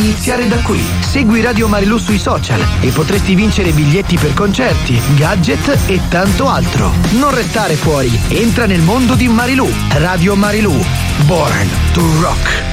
iniziare da qui. Segui Radio Marilù sui social e potresti vincere biglietti per concerti, gadget e tanto altro. Non restare fuori, entra nel mondo di Marilù. Radio Marilù, Born to Rock.